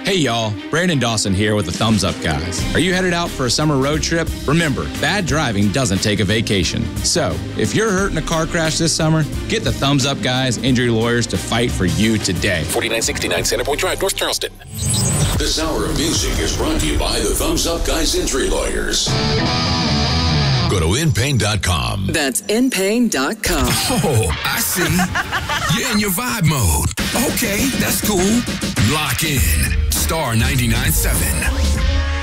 Hey y'all, Brandon Dawson here with the Thumbs Up Guys. Are you headed out for a summer road trip? Remember, bad driving doesn't take a vacation. So, if you're hurt in a car crash this summer, get the Thumbs Up Guys injury lawyers to fight for you today. 4969 Centerpoint Drive, North Charleston. This hour of music is brought to you by the Thumbs Up Guys injury lawyers. Go to InPain.com. That's InPain.com. Oh, I see. You're in your vibe mode. Okay, that's cool. Lock in. Star 99.7.